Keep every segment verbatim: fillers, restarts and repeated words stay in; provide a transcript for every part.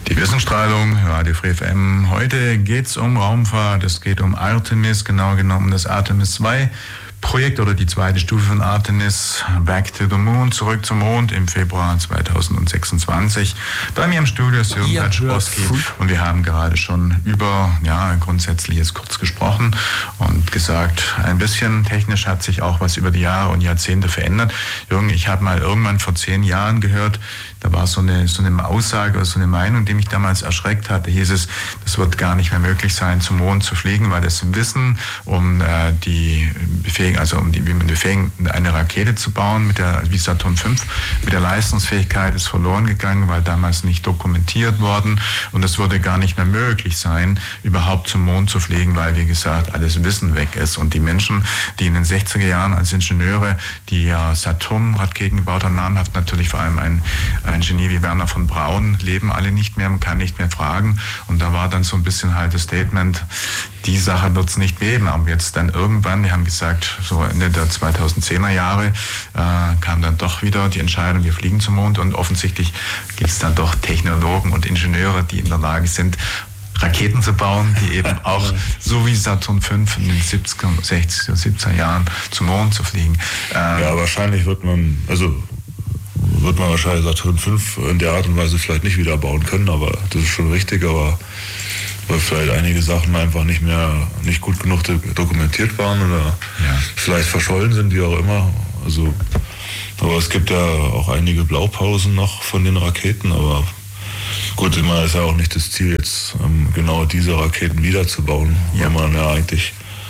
Die Wissensstrahlung, Radio Free F M. Heute geht es um Raumfahrt, es geht um Artemis, genau genommen das Artemis zwei Projekt oder die zweite Stufe von Artemis, Back to the Moon, zurück zum Mond im Februar zweitausendsechsundzwanzig. Bei mir im Studio ist Jürgen Kaczorowski und wir haben gerade schon über ja, Grundsätzliches kurz gesprochen und gesagt, ein bisschen technisch hat sich auch was über die Jahre und Jahrzehnte verändert. Jürgen, ich habe mal irgendwann vor zehn Jahren gehört, da war so eine, so eine Aussage oder so eine Meinung, die mich damals erschreckt hatte. Hieß es, es wird gar nicht mehr möglich sein, zum Mond zu fliegen, weil das Wissen um äh, die befähigen, also um die, wie man befähigen, eine Rakete zu bauen mit der wie Saturn fünf, mit der Leistungsfähigkeit ist verloren gegangen, weil damals nicht dokumentiert worden und es würde gar nicht mehr möglich sein, überhaupt zum Mond zu fliegen, weil wie gesagt alles Wissen weg ist und die Menschen, die in den sechziger Jahren als Ingenieure die ja Saturn-Raketen gebaut haben, namhaft natürlich vor allem ein ein Genie wie Werner von Braun, leben alle nicht mehr, man kann nicht mehr fragen. Und da war dann so ein bisschen halt das Statement, die Sache wird es nicht geben. Aber jetzt dann irgendwann, die haben gesagt, so Ende der zweitausendzehner Jahre, äh, kam dann doch wieder die Entscheidung, wir fliegen zum Mond. Und offensichtlich gibt es dann doch Technologen und Ingenieure, die in der Lage sind, Raketen zu bauen, die eben auch, so wie Saturn fünf in den siebziger, sechziger, siebziger Jahren zum Mond zu fliegen. Ähm, ja, wahrscheinlich wird man, also wird man wahrscheinlich Saturn fünf in der Art und Weise vielleicht nicht wieder bauen können, aber das ist schon richtig, aber weil vielleicht einige Sachen einfach nicht mehr, nicht gut genug dokumentiert waren oder ja. vielleicht verschollen sind, wie auch immer. Also, aber es gibt ja auch einige Blaupausen noch von den Raketen, aber gut, immer ist ja auch nicht das Ziel, jetzt ähm, genau diese Raketen wiederzubauen, ja. weil man ja eigentlich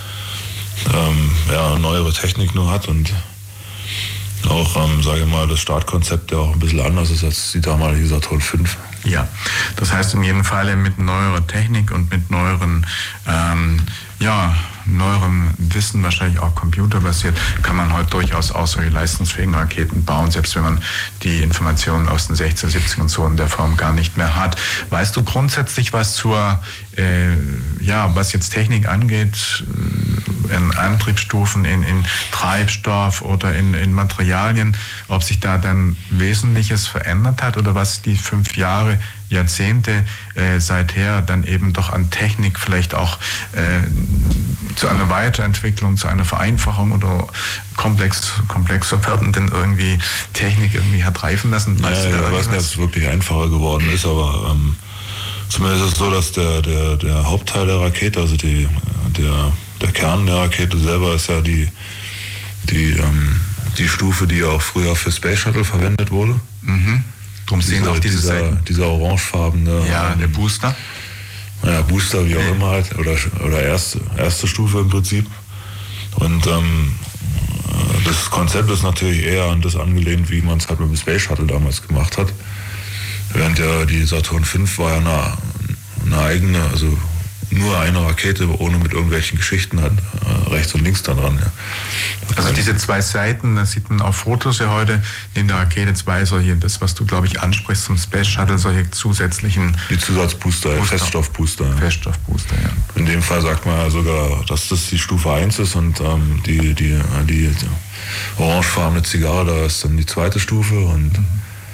ähm, ja, neuere Technik nur hat und auch, ähm, sage ich mal, das Startkonzept ja auch ein bisschen anders ist als die damalige Saturn fünf. Ja, das heißt in jedem Fall mit neuerer Technik und mit neueren, ähm, ja, neuerem Wissen, wahrscheinlich auch computerbasiert, kann man heute durchaus auch solche leistungsfähigen Raketen bauen, selbst wenn man die Informationen aus den sechziger, siebziger und so in der Form gar nicht mehr hat. Weißt du grundsätzlich was zur, äh, ja, was jetzt Technik angeht, in Antriebsstufen, in, in Treibstoff oder in, in Materialien, ob sich da dann Wesentliches verändert hat oder was die fünf Jahre, Jahrzehnte äh, seither dann eben doch an Technik vielleicht auch äh, zu einer Weiterentwicklung, zu einer Vereinfachung oder komplex, komplexer werdenden irgendwie Technik irgendwie hat reifen lassen? Ja, ich weiß nicht, ob es wirklich einfacher geworden ist, aber ähm, zumindest ist es so, dass der, der, der Hauptteil der Rakete, also die, der, der Kern der Rakete selber ist ja die, die, ähm, die Stufe, die auch früher für Space Shuttle verwendet wurde. Mhm. Drum sehen diese, auch diese dieser, Seiten. dieser orangefarbene ja, der Booster. Ja, Booster, wie auch immer halt, oder, oder erste, erste Stufe im Prinzip. Und ähm, das Konzept ist natürlich eher an das angelehnt, wie man es halt mit dem Space Shuttle damals gemacht hat. Während ja die Saturn fünf war ja eine, eine eigene, also nur eine Rakete, ohne mit irgendwelchen Geschichten hat, äh, rechts und links da dran. Ja. Also diese zwei Seiten, das sieht man auf Fotos ja heute, in der Rakete zwei solche, das was du glaube ich ansprichst zum Space Shuttle, solche zusätzlichen... Die Zusatzbooster, Booster. Feststoffbooster. Feststoffbooster, ja. In dem Fall sagt man ja sogar, dass das die Stufe eins ist und ähm, die, die, die, die orangefarbene Zigarre, da ist dann die zweite Stufe und mhm.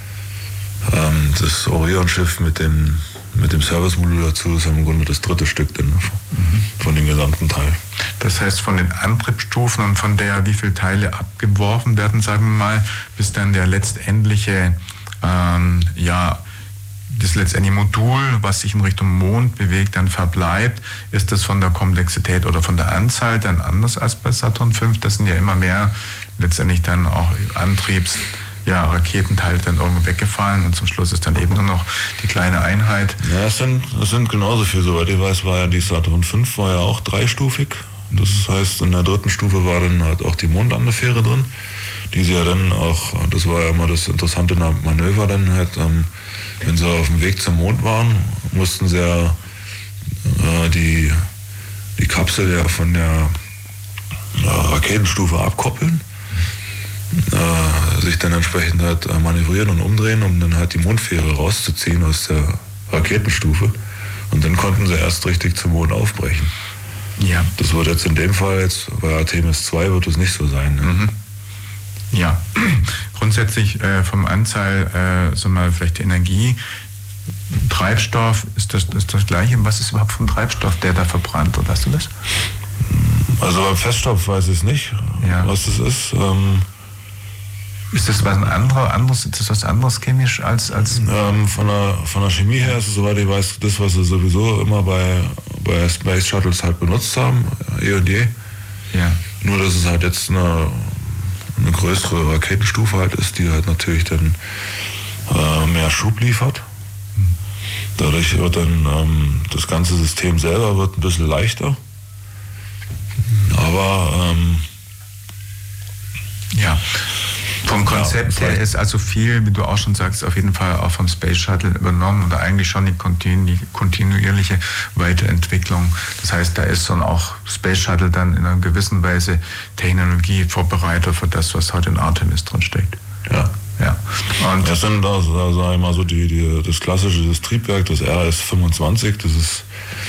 ähm, das Orion-Schiff mit dem mit dem Servicemodul dazu ist im Grunde das dritte Stück denn, mhm. von dem gesamten Teil. Das heißt, von den Antriebsstufen und von der, wie viele Teile abgeworfen werden, sagen wir mal, bis dann der letztendliche, ähm, ja, das letztendliche Modul, was sich in Richtung Mond bewegt, dann verbleibt, ist das von der Komplexität oder von der Anzahl dann anders als bei Saturn fünf. Das sind ja immer mehr letztendlich dann auch Antriebs ja, Raketenteile dann irgendwo weggefallen und zum Schluss ist dann eben nur noch die kleine Einheit. Ja, es sind, es sind genauso viel, soweit ich weiß, war ja die Saturn fünf war ja auch dreistufig. Das heißt, in der dritten Stufe war dann halt auch die Mondlandefähre drin, die sie ja dann auch, das war ja immer das interessante Manöver dann halt, ähm, wenn sie auf dem Weg zum Mond waren, mussten sie ja äh, die, die Kapsel ja von der äh, Raketenstufe abkoppeln. Äh, sich dann entsprechend halt äh, manövrieren und umdrehen, um dann halt die Mondfähre rauszuziehen aus der Raketenstufe. Und dann konnten sie erst richtig zum Mond aufbrechen. Ja. Das wird jetzt in dem Fall, jetzt bei Artemis zwei wird es nicht so sein. Ne? Mhm. Ja, grundsätzlich äh, vom Anzahl, äh, so mal vielleicht die Energie, Treibstoff, ist das, ist das Gleiche? Was ist überhaupt vom Treibstoff, der da verbrannt wird? Weißt du das? Also beim Feststoff weiß ich es nicht, ja. was das ist. Ähm, ist das was anderer, anderes, ist das was anderes chemisch als... als ähm, von, der, von der Chemie her ist es, soweit ich weiß, das, was sie sowieso immer bei, bei Space Shuttles halt benutzt haben, eh und je. Ja. Nur, dass es halt jetzt eine, eine größere Raketenstufe halt ist, die halt natürlich dann äh, mehr Schub liefert. Dadurch wird dann ähm, das ganze System selber wird ein bisschen leichter. Aber ähm, ja, vom Konzept ja, her ist also viel, wie du auch schon sagst, auf jeden Fall auch vom Space Shuttle übernommen oder eigentlich schon die kontinu kontinuierliche Weiterentwicklung. Das heißt, da ist dann auch Space Shuttle dann in einer gewissen Weise Technologievorbereiter für das, was heute in Artemis drin steckt. Ja. Ja. Und das sind da, da sag ich mal so die, die, das klassische, das Triebwerk, das R S fünfundzwanzig, das ist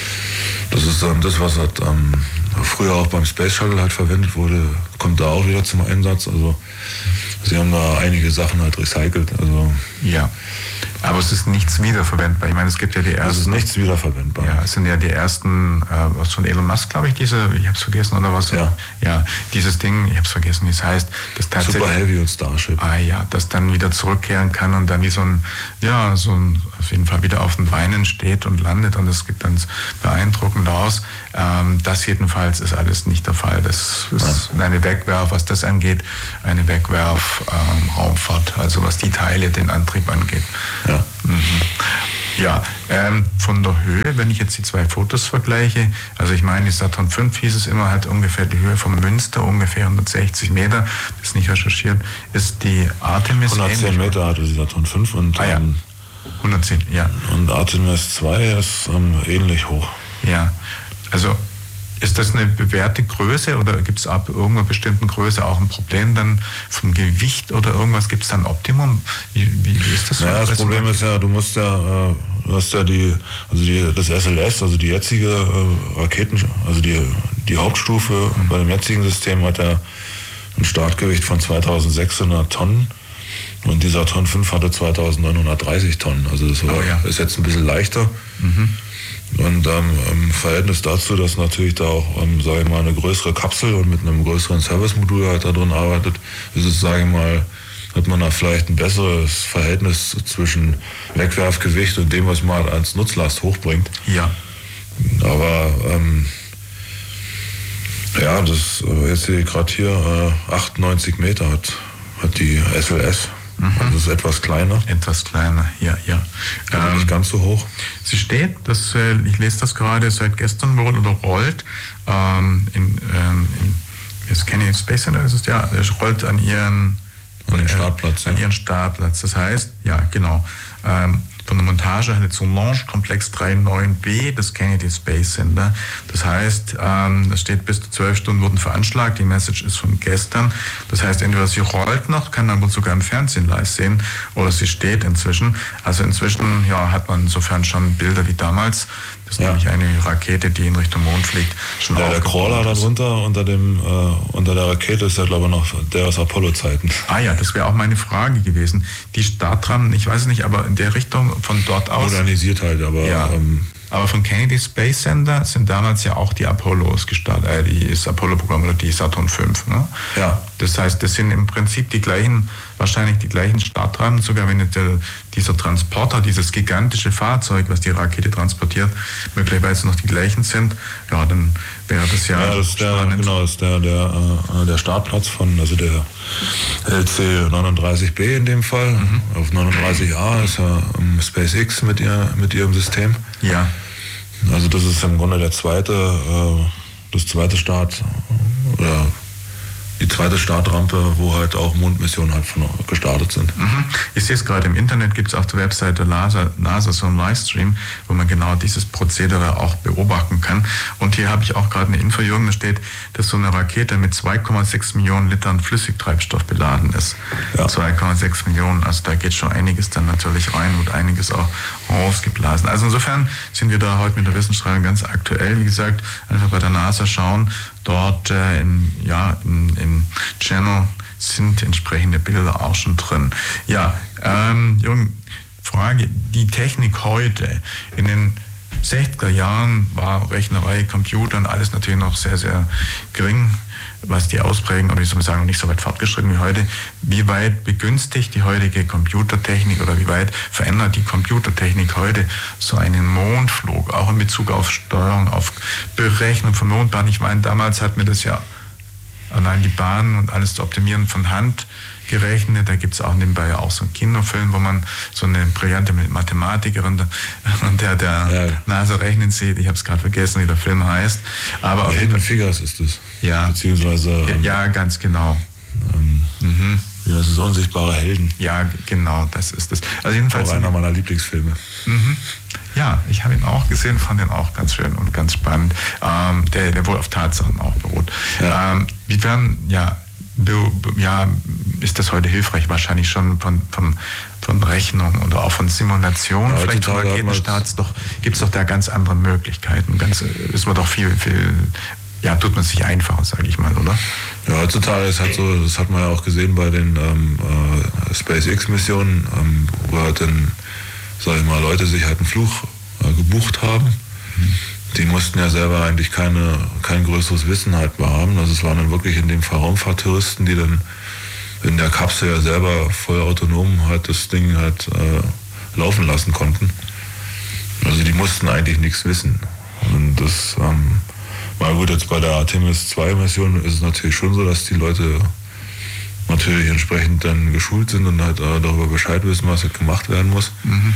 das ist ähm, das, was halt ähm, früher auch beim Space Shuttle halt verwendet wurde, kommt da auch wieder zum Einsatz. Also sie haben da einige Sachen halt recycelt. Also ja. Aber es ist nichts wiederverwendbar. Ich meine, es gibt ja die ersten... Es ist nichts wiederverwendbar. Ja, es sind ja die ersten, äh, was von Elon Musk, glaube ich, diese, ich habe es vergessen, oder was? Ja. Ja, dieses Ding, ich habe es vergessen, wie es heißt. Das tatsächlich, Super Heavy und Starship. Ah ja, das dann wieder zurückkehren kann und dann wie so ein, ja, so ein, auf jeden Fall wieder auf den Beinen steht und landet und das geht dann beeindruckend aus. Ähm, das jedenfalls ist alles nicht der Fall. Das ist ja. eine Wegwerf, was das angeht, eine Wegwerf-Raumfahrt, ähm, also was die Teile, den Antrieb angeht. Ja. Mhm. Ja, ähm, von der Höhe, wenn ich jetzt die zwei Fotos vergleiche, also ich meine, die Saturn fünf hieß es immer, hat ungefähr die Höhe vom Münster, ungefähr hundertsechzig Meter, das ist nicht recherchiert, ist die Artemis hundertzehn ähnlich, Meter hatte die Saturn fünf und ah, ja. ähm, hundertzehn, ja. Und Artemis zwei ist ähm, ähnlich hoch. Ja, also ist das eine bewährte Größe oder gibt es ab irgendeiner bestimmten Größe auch ein Problem dann vom Gewicht oder irgendwas? Gibt es da ein Optimum? Wie, wie, wie ist das? Ja, das Problem ist ja, du musst ja, äh, du hast ja die, also die, das S L S, also die jetzige äh, Raketen, also die, die Hauptstufe mhm. bei dem jetzigen System hat ja ein Startgewicht von zweitausendsechshundert Tonnen und die Saturn fünf hatte zweitausendneunhundertdreißig Tonnen. Also das war, oh, ja. ist jetzt ein bisschen leichter. Mhm. Und ähm, im Verhältnis dazu, dass natürlich da auch, ähm, sage ich mal, eine größere Kapsel und mit einem größeren Servicemodul halt da drin arbeitet, ist es, sage ich mal, hat man da vielleicht ein besseres Verhältnis zwischen Wegwerfgewicht und dem, was man als Nutzlast hochbringt. Ja. Aber ähm, ja, das jetzt sehe ich gerade hier, äh, achtundneunzig Meter hat, hat die S L S. Mhm. Das ist etwas kleiner. Etwas kleiner, ja, ja. Ähm, nicht ganz so hoch. Sie steht, das, äh, ich lese das gerade seit gestern wohl oder rollt, ähm, in, ähm, in das Kennedy Space Center, ist es ja, es rollt an ihren, an den Startplatz. Äh, an ja. ihren Startplatz. Das heißt, ja, genau. Ähm, von der Montagehalle zum Launch Komplex drei neun B des Kennedy Space Center. Das heißt, ähm, das steht bis zu zwölf Stunden wurden veranschlagt. Die Message ist von gestern. Das heißt, entweder sie rollt noch, kann man wohl sogar im Fernsehen live sehen, oder sie steht inzwischen. Also inzwischen ja, hat man insofern schon Bilder wie damals. Das ist ja. nämlich eine Rakete, die in Richtung Mond fliegt. Schon ja, der Crawler darunter unter, dem, äh, unter der Rakete ist ja, glaube ich, noch der aus Apollo-Zeiten. Ah ja, das wäre auch meine Frage gewesen. Die Startrampen, ich weiß es nicht, aber in der Richtung von dort aus... Modernisiert halt, aber... Ja, ähm, aber von Kennedy Space Center sind damals ja auch die Apollos gestartet, äh, die, das Apollo-Programm oder die Saturn fünf. Ne? Ja. Das heißt, das sind im Prinzip die gleichen, wahrscheinlich die gleichen Startrampen, sogar wenn der, dieser Transporter, dieses gigantische Fahrzeug, was die Rakete transportiert, möglicherweise noch die gleichen sind. Ja, dann wäre das ja, ja das ist der, genau, das ist der, der, äh, der Startplatz von, also der L C neununddreißig B in dem Fall. Mhm. Auf neununddreißig A ist ja um, SpaceX mit, ihr, mit ihrem System. Ja. Also das ist im Grunde der zweite, äh, das zweite Start, oder die zweite Startrampe, wo halt auch Mondmissionen halt von gestartet sind. Mhm. Ich sehe es gerade im Internet, gibt es auf der Webseite NASA, NASA so einen Livestream, wo man genau dieses Prozedere auch beobachten kann. Und hier habe ich auch gerade eine Info, Jürgen, da steht, dass so eine Rakete mit zwei Komma sechs Millionen Litern Flüssigtreibstoff beladen ist. Ja. zwei Komma sechs Millionen, also da geht schon einiges dann natürlich rein und einiges auch rausgeblasen. Also insofern sind wir da heute mit der Wissenschaft ganz aktuell. Wie gesagt, einfach bei der NASA schauen. Dort äh, in, ja, in, im Channel sind entsprechende Bilder auch schon drin. Ja, ähm, Jürgen, Frage, die Technik heute, in den sechziger Jahren war Rechnerei, Computer und alles natürlich noch sehr, sehr gering, was die ausprägen, oder ich soll sagen, nicht so weit fortgeschritten wie heute. Wie weit begünstigt die heutige Computertechnik oder wie weit verändert die Computertechnik heute so einen Mondflug, auch in Bezug auf Steuerung, auf Berechnung von Mondbahnen? Ich meine, damals hat mir das ja allein die Bahnen und alles zu optimieren von Hand gerechnet. Da gibt es auch nebenbei auch so einen Kinofilm, wo man so eine brillante Mathematikerin und der der ja. Nase rechnen sieht. Ich habe es gerade vergessen, wie der Film heißt. Aber ja, Hidden Figures ist es. Ja. Beziehungsweise... Ähm, ja, ganz genau. Ähm, mhm. Ja, das ist unsichtbare Helden. Ja, genau, das ist es. Also jedenfalls auch einer meiner Lieblingsfilme. Mhm. Ja, ich habe ihn auch gesehen, fand ihn auch ganz schön und ganz spannend. Ähm, der, der wohl auf Tatsachen auch beruht. Ja. Ähm, wie werden, ja, du, ja, ist das heute hilfreich? Wahrscheinlich schon von, von, von Rechnung oder auch von Simulation, ja, vielleicht von Raketenstarts. Doch gibt es doch da ganz andere Möglichkeiten. Ganz, ist man doch viel, viel, ja, tut man sich einfacher, sage ich mal, oder? Ja, heutzutage ist halt so, das hat man ja auch gesehen bei den ähm, äh, SpaceX-Missionen, ähm, wo halt dann, sag ich mal, Leute sich halt einen Flug äh, gebucht haben. Mhm. Die mussten ja selber eigentlich keine, kein größeres Wissen halt haben. Also es waren dann wirklich in dem Fall Raumfahrttouristen, die dann in der Kapsel ja selber voll autonom halt das Ding halt äh, laufen lassen konnten. Also die mussten eigentlich nichts wissen. Und das, ähm, mal gut, jetzt bei der Artemis zwei Mission ist es natürlich schon so, dass die Leute natürlich entsprechend dann geschult sind und halt äh, darüber Bescheid wissen, was halt gemacht werden muss. Mhm.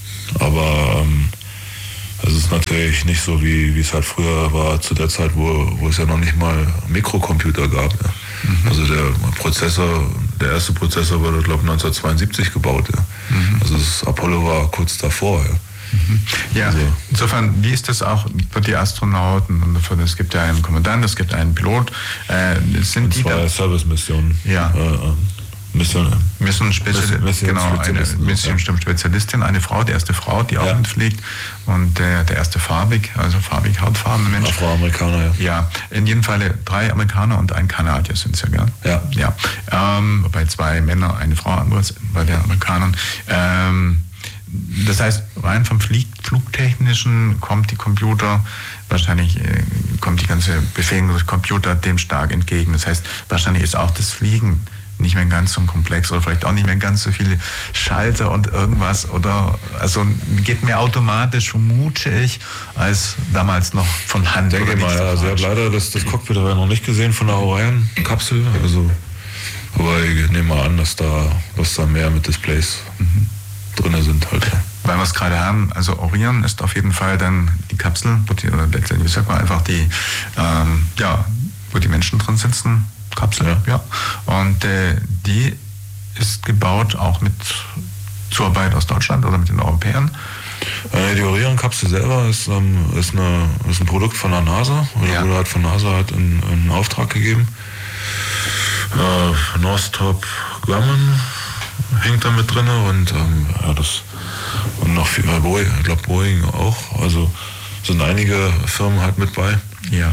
Aber ähm, es ist natürlich nicht so, wie, wie es halt früher war, zu der Zeit, wo, wo es ja noch nicht mal Mikrocomputer gab. Ja. Mhm. Also der Prozessor, der erste Prozessor wurde, glaube ich, neunzehnhundertzweiundsiebzig gebaut. Ja. Mhm. Also das Apollo war kurz davor. Ja. Mhm. Ja, also, insofern, wie ist das auch für die Astronauten? Und es gibt ja einen Kommandant, es gibt einen Pilot. Äh, sind die zwei Service-Missionen. Ja. Äh, Mission, Mission, Spezial, Mission genau, eine Mission Spezialistin, eine Frau, die erste Frau, die auch ja. mitfliegt, und der, der erste farbig, also farbig hautfarbene Mensch. Afroamerikaner, ja. Ja, in jedem Fall drei Amerikaner und ein Kanadier sind es ja, gell? Ja. Ja. Ähm, bei zwei Männer, eine Frau, bei den Amerikanern. Ähm, das heißt, rein vom Flieg, Flugtechnischen kommt die Computer, wahrscheinlich äh, kommt die ganze Befähigung durch Computer dem stark entgegen. Das heißt, wahrscheinlich ist auch das Fliegen nicht mehr ganz so komplex oder vielleicht auch nicht mehr ganz so viele Schalter und irgendwas, oder also geht mehr automatisch, vermute ich, als damals noch von Hand. Ich denke mal, ja, also ich habe leider das, das Cockpit aber noch nicht gesehen von der Orion-Kapsel, also, aber ich nehme mal an, dass da, dass da mehr mit Displays mhm. drin sind halt. Weil wir es gerade haben, also Orion ist auf jeden Fall dann die Kapsel, wo die, oder letztendlich sagt man einfach die, ähm, ja, wo die Menschen drin sitzen, Kapsel, ja. ja. Und äh, die ist gebaut auch mit Zuarbeit aus Deutschland oder mit den Europäern. Äh, die Orion-Kapsel selber ist, ähm, ist, eine, ist ein Produkt von der NASA, oder ja. wurde halt von NASA halt in, in Auftrag gegeben. Äh, Northrop Grumman hängt da mit drin und ähm, ja, das und noch viel, äh, Boeing, ich glaube Boeing auch. Also sind einige Firmen halt mit bei. Ja.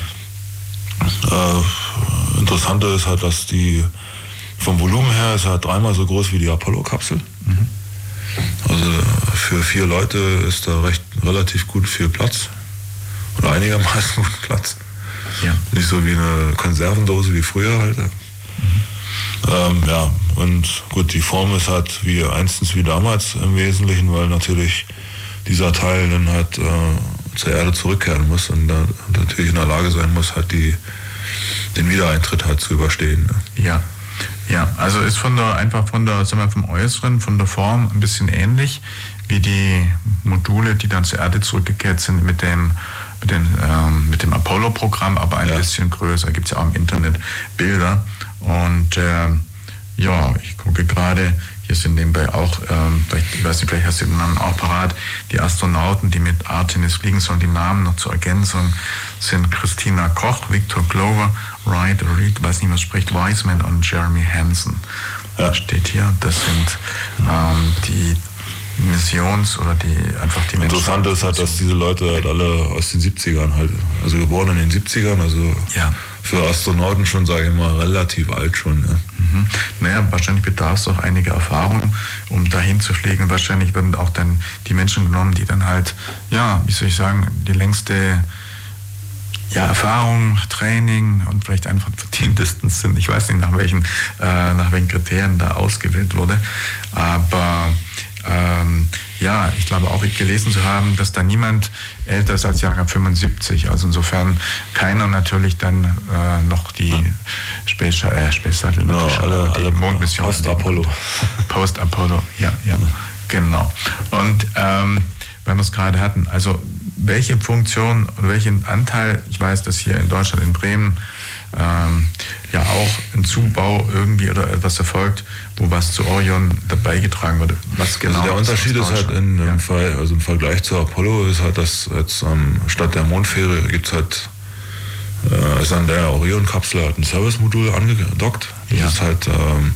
Äh, Interessante ist halt, dass die vom Volumen her ist halt dreimal so groß wie die Apollo-Kapsel. Mhm. Also für vier Leute ist da recht relativ gut viel Platz. Oder einigermaßen gut Platz. Ja. Nicht so wie eine Konservendose wie früher halt. Mhm. Ähm, ja, und gut, die Form ist halt wie einstens wie damals im Wesentlichen, weil natürlich dieser Teil dann halt äh, zur Erde zurückkehren muss und da natürlich in der Lage sein muss, halt die, den Wiedereintritt halt zu überstehen. Ne? Ja, ja, also ist von der, einfach von der, sagen wir, vom Äußeren, von der Form ein bisschen ähnlich wie die Module, die dann zur Erde zurückgekehrt sind mit dem, mit den, ähm, mit dem Apollo-Programm, aber ein ja. bisschen größer. Gibt es ja auch im Internet Bilder. Und äh, ja, ich gucke gerade, hier sind nebenbei auch, ähm, vielleicht, ich weiß nicht, vielleicht hast du den Namen auch parat, die Astronauten, die mit Artemis fliegen sollen. Die Namen noch zur Ergänzung sind Christina Koch, Victor Glover, Wright, Reed, weiß nicht, was spricht, Wiseman und Jeremy Hansen. Ja. Das steht hier. Das sind ähm, die Missions- oder die einfach die Menschen. Interessant ist halt, dass diese Leute halt alle aus den siebzigern halt, also geboren in den siebzigern, also ja. für Astronauten schon, sage ich mal, relativ alt schon. Ja. Mhm. Mhm. Naja, wahrscheinlich bedarf es auch einiger Erfahrung, um dahin zu fliegen. Wahrscheinlich werden auch dann die Menschen genommen, die dann halt, ja, wie soll ich sagen, die längste ja, Erfahrung, Training und vielleicht einfach verdientesten sind. Ich weiß nicht, nach welchen, äh, nach welchen Kriterien da ausgewählt wurde. Aber ähm, ja, ich glaube auch gelesen zu haben, dass da niemand älter ist als Jahrgang fünfundsiebzig. Also insofern keiner natürlich dann äh, noch die Space, äh, Space Shuttle, ja, alle, alle Mondmission. Post-Apollo. Post-Apollo, ja, ja, genau. Und ähm, wenn wir es gerade hatten, also welche Funktion oder welchen Anteil, ich weiß, dass hier in Deutschland, in Bremen, ähm, ja auch ein Zubau irgendwie oder etwas erfolgt, wo was zu Orion dabei getragen wurde. Was genau? Also der Unterschied ist halt in, im ja. Fall, also im Vergleich zu Apollo ist halt, dass jetzt ähm, statt der Mondfähre gibt es halt, äh, ist an der Orion-Kapsel halt ein Service-Modul angedockt. Das ja. ist halt ähm,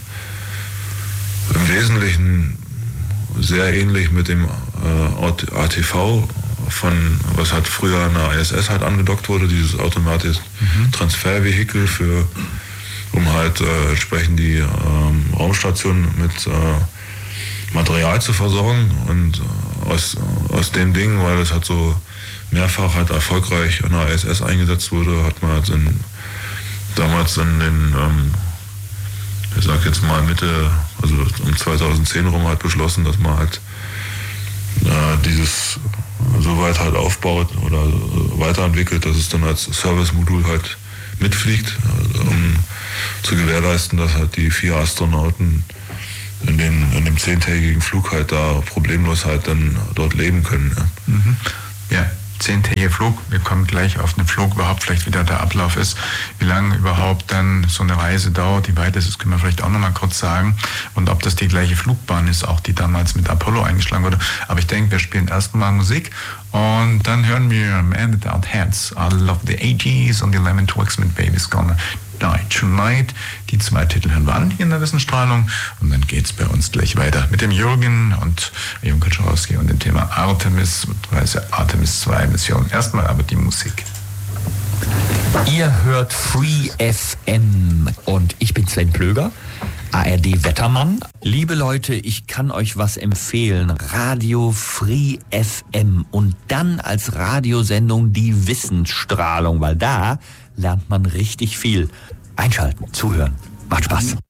im Wesentlichen sehr ähnlich mit dem äh, A T V von, was halt früher an der I S S halt angedockt wurde, dieses automatische mhm. Transfervehikel für, um halt äh, entsprechend die ähm, Raumstation mit äh, Material zu versorgen. Und äh, aus, aus dem Ding, weil es halt so mehrfach halt erfolgreich an der I S S eingesetzt wurde, hat man halt in, damals in den, ähm, ich sag jetzt mal Mitte, also um zweitausendzehn rum halt beschlossen, dass man halt äh, dieses so weit halt aufbaut oder weiterentwickelt, dass es dann als Service-Modul halt mitfliegt, um zu gewährleisten, dass halt die vier Astronauten in, den, in dem zehntägigen Flug halt da problemlos halt dann dort leben können. Ja. Mhm. Ja. Zehntägiger Flug, wir kommen gleich auf den Flug, überhaupt vielleicht wieder der Ablauf ist, wie lange überhaupt dann so eine Reise dauert, wie weit es ist, können wir vielleicht auch nochmal kurz sagen und ob das die gleiche Flugbahn ist, auch die damals mit Apollo eingeschlagen wurde. Aber ich denke, wir spielen erstmal Musik und dann hören wir Man Without Heads, I Love the eighties und Eleven Twigs mit Baby's Gonna Die Tonight. Die zwei Titel hören wir an hier in der Wissenstrahlung und dann geht's bei uns gleich weiter mit dem Jürgen und Jürgen Kaczorowski und dem Thema Artemis, beziehungsweise Artemis zwei Mission. Erstmal aber die Musik. Ihr hört Free F M und ich bin Sven Plöger, A R D-Wettermann. Liebe Leute, ich kann euch was empfehlen. Radio Free F M und dann als Radiosendung die Wissensstrahlung, weil da lernt man richtig viel. Einschalten, zuhören, macht Spaß.